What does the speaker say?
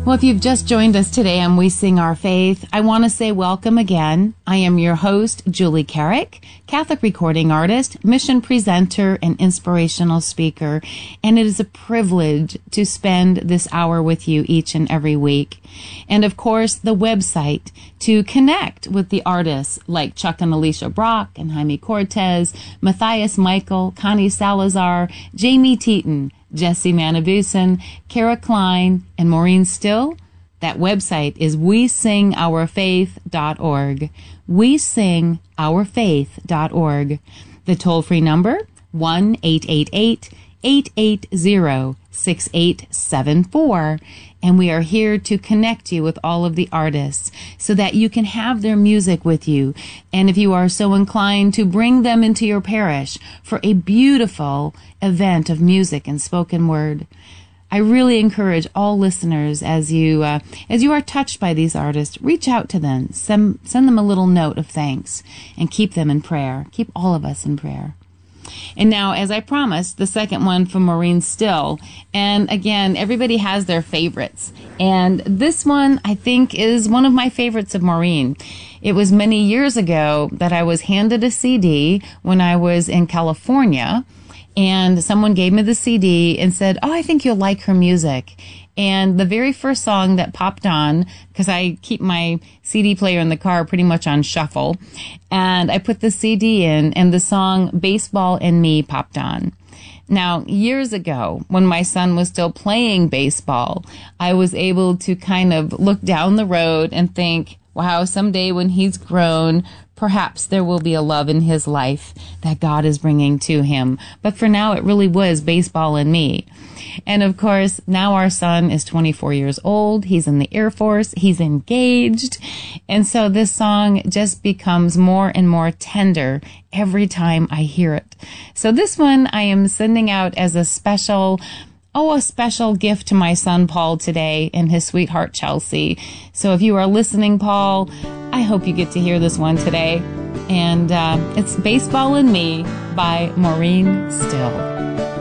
Well, if you've just joined us today on We Sing Our Faith, I want to say welcome again. I am your host, Julie Carrick, Catholic recording artist, mission presenter, and inspirational speaker. And it is a privilege to spend this hour with you each and every week. And of course, the website to connect with the artists like Chuck and Alicia Brock and Jaime Cortez, Matthias Michael, Connie Salazar, Jamie Teton, Jesse Manabusen, Kara Klein, and Maureen Still. That website is wesingourfaith.org. wesingourfaith.org. The toll-free number, 1-888-880-6874. And we are here to connect you with all of the artists so that you can have their music with you. And if you are so inclined, to bring them into your parish for a beautiful event of music and spoken word. I really encourage all listeners, as you are touched by these artists, reach out to them, send them a little note of thanks, and keep them in prayer. Keep all of us in prayer. And now, as I promised, the second one from Maureen Still. And again, everybody has their favorites. And this one, I think, is one of my favorites of Maureen. It was many years ago that I was handed a CD when I was in California. And someone gave me the CD and said, "Oh, I think you'll like her music." And the very first song that popped on, because I keep my CD player in the car pretty much on shuffle, and I put the CD in, and the song Baseball and Me popped on. Now, years ago, when my son was still playing baseball, I was able to kind of look down the road and think, wow, someday when he's grown, perhaps there will be a love in his life that God is bringing to him. But for now, it really was Baseball and Me. And of course, now our son is 24 years old. He's in the Air Force. He's engaged. And so this song just becomes more and more tender every time I hear it. So this one I am sending out as a special gift to my son Paul today and his sweetheart Chelsea. So if you are listening, Paul, I hope you get to hear this one today. And it's Baseball and Me by Maureen Still.